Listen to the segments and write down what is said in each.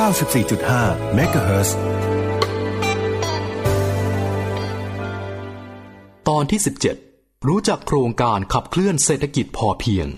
94.5 เมกะเฮิรตซ์ตอนที่17รู้จักโครงการขับเคลื่อนเศรษฐกิจพอเพียง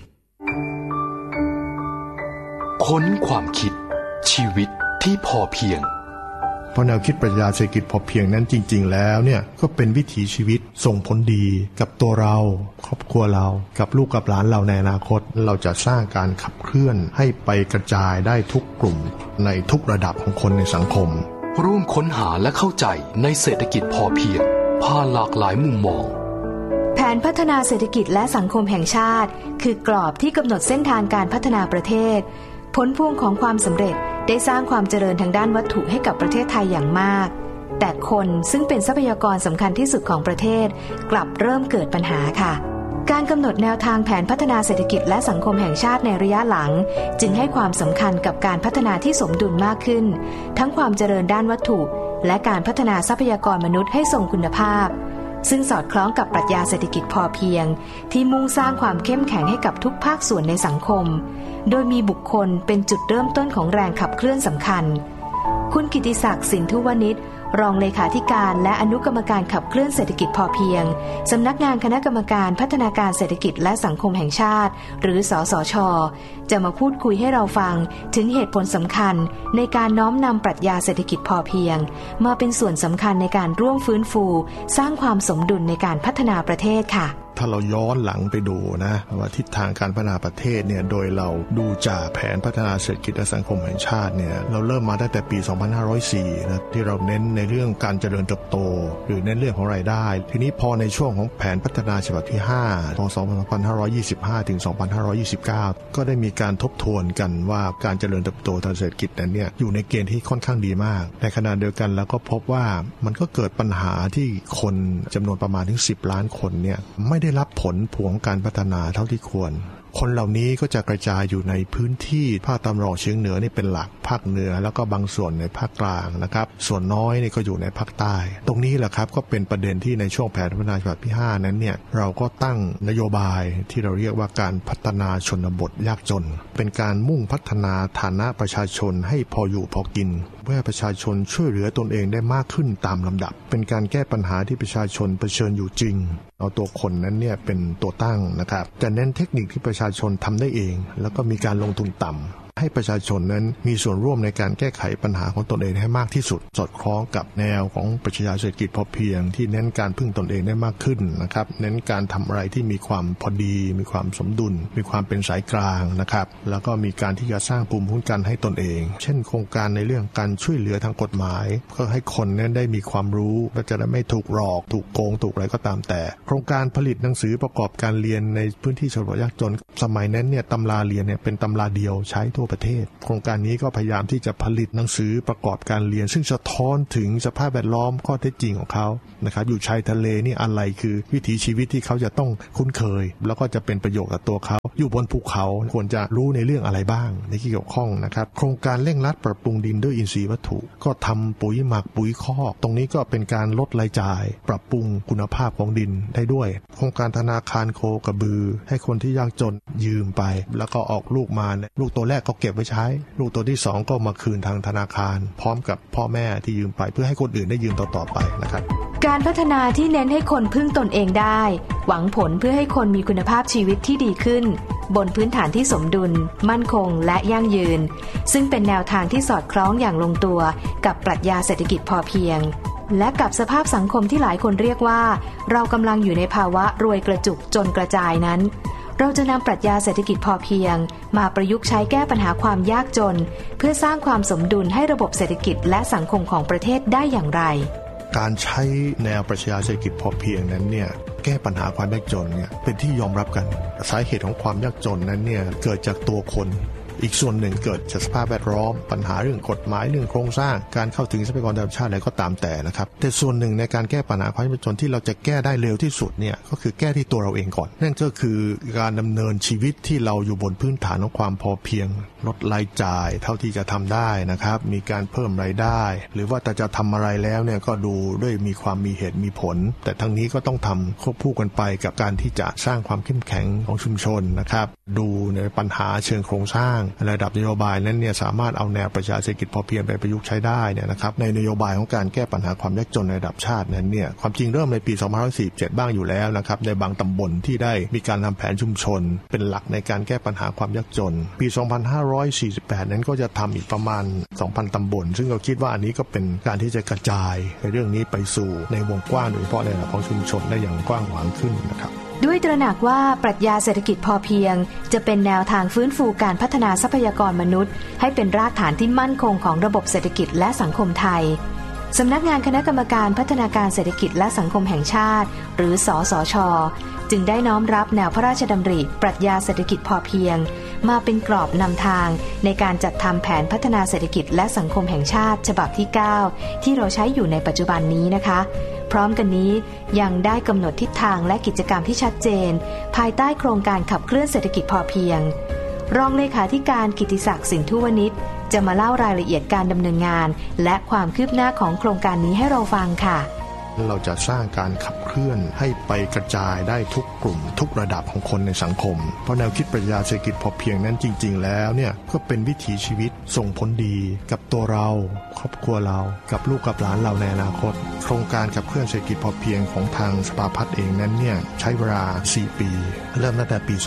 ค้นความคิดชีวิตที่พอเพียงเพราะแนวคิดปรัชญาเศรษฐกิจพอเพียงนั้นจริงๆแล้วเนี่ยก็เป็นวิถีชีวิตส่งผลดีกับตัวเราครอบครัวเรากับลูกกับหลานเราในอนาคตเราจะสร้างการขับเคลื่อนให้ไปกระจายได้ทุกกลุ่มในทุกระดับของคนในสังคมร่วมค้นหาและเข้าใจในเศรษฐกิจพอเพียงผ่านหลากหลายมุมมองแผนพัฒนาเศรษฐกิจและสังคมแห่งชาติคือกรอบที่กำหนดเส้นทางการพัฒนาประเทศผลพวงของความสำเร็จได้สร้างความเจริญทางด้านวัตถุให้กับประเทศไทยอย่างมากแต่คนซึ่งเป็นทรัพยากรสำคัญที่สุดของประเทศกลับเริ่มเกิดปัญหาค่ะการกำหนดแนวทางแผนพัฒนาเศรษฐกิจและสังคมแห่งชาติในระยะหลังจึงให้ความสำคัญกับการพัฒนาที่สมดุลมากขึ้นทั้งความเจริญด้านวัตถุและการพัฒนาทรัพยากรมนุษย์ให้ทรงคุณภาพซึ่งสอดคล้องกับปรัชญาเศรษฐกิจพอเพียงที่มุ่งสร้างความเข้มแข็งให้กับทุกภาคส่วนในสังคมโดยมีบุคคลเป็นจุดเริ่มต้นของแรงขับเคลื่อนสำคัญคุณกิติศักดิ์สินธุวณิชรองเลขาธิการและอนุกรรมการขับเคลื่อนเศรษฐกิจพอเพียงสำนักงานคณะกรรมการพัฒนาการเศรษฐกิจและสังคมแห่งชาติหรือสสช.จะมาพูดคุยให้เราฟังถึงเหตุผลสำคัญในการน้อมนำปรัชญาเศรษฐกิจพอเพียงมาเป็นส่วนสำคัญในการร่วมฟื้นฟูสร้างความสมดุลในการพัฒนาประเทศค่ะถ้าเราย้อนหลังไปดูนะว่าทิศทางการพัฒนาประเทศเนี่ยโดยเราดูจากแผนพัฒนาเศรษฐกิจและสังคมแห่งชาติเนี่ยเราเริ่มมาตั้งแต่ปี 2504 นะที่เราเน้นในเรื่องการเจริญเติบโตหรือเน้นเรื่องของรายได้ทีนี้พอในช่วงของแผนพัฒนาฉบับที่5ของ 2525 ถึง 2529 ก็ได้มีการทบทวนกันว่าการเจริญเติบโตทางเศรษฐกิจนั้นเนี่ยอยู่ในเกณฑ์ที่ค่อนข้างดีมากในขณะเดียวกันแล้วก็พบว่ามันก็เกิดปัญหาที่คนจำนวนประมาณถึง10 ล้านคนเนี่ยไม่ได้รับผลพวงการพัฒนาเท่าที่ควรคนเหล่านี้ก็จะกระจายอยู่ในพื้นที่ภาคตะวันออกเฉียงเหนือนี่เป็นหลักภาคเหนือแล้วก็บางส่วนในภาคกลางนะครับส่วนน้อยนี่ก็อยู่ในภาคใต้ตรงนี้แหละครับก็เป็นประเด็นที่ในช่วงแผนพัฒนาฉบับที่5นั้นเนี่ยเราก็ตั้งนโยบายที่เราเรียกว่าการพัฒนาชนบทยากจนเป็นการมุ่งพัฒนาฐานะประชาชนให้พออยู่พอกินเพื่อประชาชนช่วยเหลือตนเองได้มากขึ้นตามลำดับเป็นการแก้ปัญหาที่ประชาชนเผชิญอยู่จริงเอาตัวคนนั้นเนี่ยเป็นตัวตั้งนะครับจะเน้นเทคนิคที่ประชาชนทำได้เองแล้วก็มีการลงทุนต่ำให้ประชาชนนั้นมีส่วนร่วมในการแก้ไขปัญหาของตนเองให้มากที่สุดสอดคล้องกับแนวของปรัชญาเศรษฐกิจพอเพียงที่เน้นการพึ่งตนเองได้มากขึ้นนะครับเน้นการทำอะไรที่มีความพอดีมีความสมดุลมีความเป็นสายกลางนะครับแล้วก็มีการที่จะสร้างภูมิคุ้มกันให้ตนเองเช่นโครงการในเรื่องการช่วยเหลือทางกฎหมายก็ให้คนนั้นได้มีความรู้และจะได้ไม่ถูกหลอกถูกโกงถูกอะไรก็ตามแต่โครงการผลิตหนังสือประกอบการเรียนในพื้นที่ชนบทยากจนสมัยนั้นเนี่ยตำราเรียนเนี่ยเป็นตำราเดียวใช้ทั่วประเทศโครงการนี้ก็พยายามที่จะผลิตหนังสือประกอบการเรียนซึ่งสะท้อนถึงสภาพแวดล้อมข้อเท็จจริงของเขานะครับอยู่ชายทะเลนี่อะไรคือวิถีชีวิตที่เขาจะต้องคุ้นเคยแล้วก็จะเป็นประโยชน์กับตัวเขาอยู่บนภูเขาควรจะรู้ในเรื่องอะไรบ้างในที่เกี่ยวข้องนะครับโครงการเร่งรัดปรับปรุงดินด้วยอินทรีย์วัตถุก็ทำปุ๋ยหมักปุ๋ยคอกตรงนี้ก็เป็นการลดรายจ่ายปรับปรุงคุณภาพของดินได้ด้วยโครงการธนาคารโคกระบือให้คนที่ยากจนยืมไปแล้วก็ออกลูกมาลูกตัวแรกก็เก็บไว้ใช้ลูกตัวที่2ก็มาคืนทางธนาคารพร้อมกับพ่อแม่ที่ยืมไปเพื่อให้คนอื่นได้ยืมต่อไปนะครับการพัฒนาที่เน้นให้คนพึ่งตนเองได้หวังผลเพื่อให้คนมีคุณภาพชีวิตที่ดีขึ้นบนพื้นฐานที่สมดุลมั่นคงและยั่งยืนซึ่งเป็นแนวทางที่สอดคล้องอย่างลงตัวกับปรัชญาเศรษฐกิจพอเพียงและกับสภาพสังคมที่หลายคนเรียกว่าเรากำลังอยู่ในภาวะรวยกระจุกจนกระจายนั้นเราจะนำปรัชญาเศรษฐกิจพอเพียงมาประยุกต์ใช้แก้ปัญหาความยากจนเพื่อสร้างความสมดุลให้ระบบเศรษฐกิจและสังคมของประเทศได้อย่างไรการใช้แนวปรัชญาเศรษฐกิจพอเพียงนั้นเนี่ยแก้ปัญหาความยากจนเนี่ยเป็นที่ยอมรับกันสาเหตุของความยากจนนั้นเนี่ยเกิดจากตัวคนอีกส่วนหนึ่งเกิดจากสภาพแวดล้อมปัญหาเรื่องกฎหมายเรื่องโครงสร้างการเข้าถึงทรัพยากรธรรมชาติอะไรก็ตามแต่นะครับแต่ส่วนหนึ่งในการแก้ปัญหาความยากจนที่เราจะแก้ได้เร็วที่สุดเนี่ยก็คือแก้ที่ตัวเราเองก่อนนั่นก็คือการดำเนินชีวิตที่เราอยู่บนพื้นฐานของความพอเพียงลดรายจ่ายเท่าที่จะทำได้นะครับมีการเพิ่มรายได้หรือว่าแต่จะทำอะไรแล้วเนี่ยก็ดูด้วยมีความมีเหตุมีผลแต่ทั้งนี้ก็ต้องทำควบคู่กันไปกับการที่จะสร้างความเข้มแข็งของชุมชนนะครับดูในปัญหาเชิงโครงสร้างระดับนโยบายนั้นเนี่ยสามารถเอาแนวปรัชญาเศรษฐกิจพอเพียงไปประยุกต์ใช้ได้เนี่ยนะครับในนโยบายของการแก้ปัญหาความยากจนในระดับชาตินั้นเนี่ยความจริงเริ่มในปี2547บ้างอยู่แล้วนะครับในบางตำบลที่ได้มีการทำแผนชุมชนเป็นหลักในการแก้ปัญหาความยากจนปี2548นั้นก็จะทำอีกประมาณ 2,000 ตำบลซึ่งเราคิดว่าอันนี้ก็เป็นการที่จะกระจายในเรื่องนี้ไปสู่ในวงกว้างโดยเฉพาะในระดับของชุมชนได้อย่างกว้างขวางขึ้นนะครับด้วยตระหนักว่าปรัชญาเศรษฐกิจพอเพียงจะเป็นแนวทางฟื้นฟูการพัฒนาทรัพยากรมนุษย์ให้เป็นรากฐานที่มั่นคงของระบบเศรษฐกิจและสังคมไทยสำนักงานคณะกรรมการพัฒนาการเศรษฐกิจและสังคมแห่งชาติหรือสสช.จึงได้น้อมรับแนวพระราชดำริปรัชญาเศรษฐกิจพอเพียงมาเป็นกรอบนำทางในการจัดทำแผนพัฒนาเศรษฐกิจและสังคมแห่งชาติฉบับที่ 9 ที่เราใช้อยู่ในปัจจุบันนี้นะคะพร้อมกันนี้ยังได้กำหนดทิศทางและกิจกรรมที่ชัดเจนภายใต้โครงการขับเคลื่อนเศรษฐกิจพอเพียงรองเลขาธิการกิตติศักดิ์สินธุวณิชจะมาเล่ารายละเอียดการดำเนินงานและความคืบหน้าของโครงการนี้ให้เราฟังค่ะเราจะสร้างการขับเคลื่อนให้ไปกระจายได้ทุกกลุ่มทุกระดับของคนในสังคมเพราะแนวคิดปรัชญาเศรษฐกิจพอเพียงนั้นจริงๆแล้วเนี่ยก็เป็นวิถีชีวิตส่งผลดีกับตัวเราครอบครัวเรากับลูกกับหลานเราในอนาคตโครงการขับเคลื่อนเศรษฐกิจพอเพียงของทางสภาพัฒน์เองนั้นเนี่ยใช้เวลา4 ปีเริ่มตั้งแต่ปี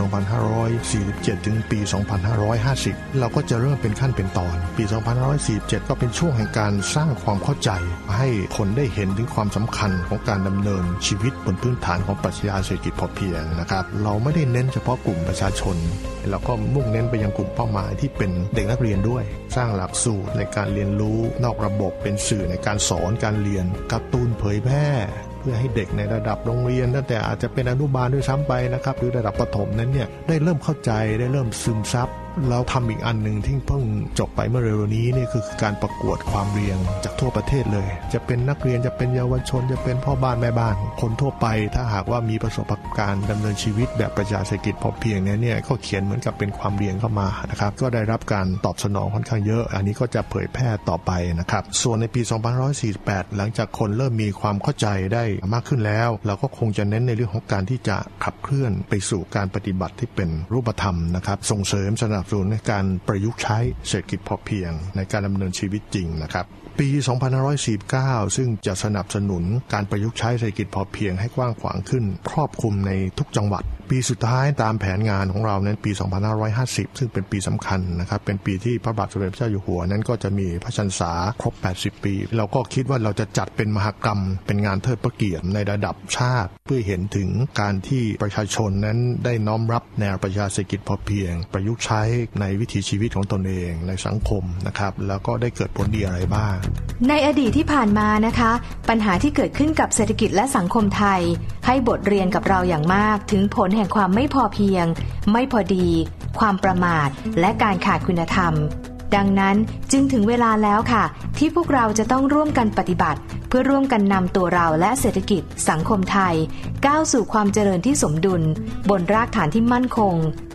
2547ถึงปี2550เราก็จะเริ่มเป็นขั้นเป็นตอนปี2547ก็เป็นช่วงแห่งการสร้างความเข้าใจให้คนได้เห็นถึงความสำคัญของการดำเนินชีวิตบนพื้นฐานของปรัชญาเศรษฐกิจพอเพียงนะครับเราไม่ได้เน้นเฉพาะกลุ่มประชาชนเราก็มุ่งเน้นไปยังกลุ่มเป้าหมายที่เป็นเด็กนักเรียนด้วยสร้างหลักสูตรในการเรียนรู้นอกระบบเป็นสื่อในการสอนการเรียนการ์ตูนเผยแพร่เพื่อให้เด็กในระดับโรงเรียนตั้งแต่อาจจะเป็นอนุบาลด้วยซ้ำไปนะครับหรือระดับประถมนั้นเนี่ยได้เริ่มเข้าใจได้เริ่มซึมซับแล้วทำอีกอันหนึ่งที่เพิ่งจบไปเมื่อเร็วนี้นี่คือการประกวดความเรียนจากทั่วประเทศเลยจะเป็นนักเรียนจะเป็นเยาวชนจะเป็นพ่อบ้านแม่บ้านคนทั่วไปถ้าหากว่ามีประสบการณ์ดำเนินชีวิตแบบปรัชญาเศรษฐกิจพอเพียงเนี่ยก็เขียนเหมือนกับเป็นความเรียนเข้ามานะครับก็ได้รับการตอบสนองค่อนข้างเยอะอันนี้ก็จะเผยแพร่ต่อไปนะครับส่วนในปี2548หลังจากคนเริ่มมีความเข้าใจได้มากขึ้นแล้วเราก็คงจะเน้นในเรื่องของการที่จะขับเคลื่อนไปสู่การปฏิบัติที่เป็นรูปธรรมนะครับส่งเสริมสนับสนุนในการประยุกต์ใช้เศรษฐกิจพอเพียงในการดำเนินชีวิตจริงนะครับปี2549ซึ่งจะสนับสนุนการประยุกต์ใช้เศรษฐกิจพอเพียงให้กว้างขวางขึ้นครอบคลุมในทุกจังหวัดปีสุดท้ายตามแผนงานของเรานั้นปี2550ซึ่งเป็นปีสำคัญนะครับเป็นปีที่พระบาทสมเด็จพระเจ้าอยู่หัวนั้นก็จะมีพระชนษาครบ80 ปีเราก็คิดว่าเราจะจัดเป็นมหกรรมเป็นงานเทิดพระเกียรติในระดับชาติเพื่อเห็นถึงการที่ประชาชนนั้นได้น้อมรับแนวปรัชญาเศรษฐกิจพอเพียงประยุกต์ใช้ในวิถีชีวิตของตนเองในสังคมนะครับแล้วก็ได้เกิดผลดีอะไรบ้างในอดีตที่ผ่านมานะคะปัญหาที่เกิดขึ้นกับเศรษฐกิจและสังคมไทยให้บทเรียนกับเราอย่างมากถึงผลแห่งความไม่พอเพียงไม่พอดีความประมาทและการขาดคุณธรรมดังนั้นจึงถึงเวลาแล้วค่ะที่พวกเราจะต้องร่วมกันปฏิบัติเพื่อร่วมกันนำตัวเราและเศรษฐกิจสังคมไทยก้าวสู่ความเจริญที่สมดุลบนรากฐานที่มั่นคง